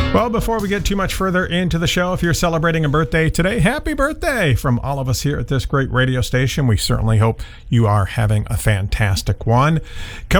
Well, before we get too much further into the show, if you're celebrating a birthday today, happy birthday from all of us here at this great radio station. We certainly hope you are having a fantastic one.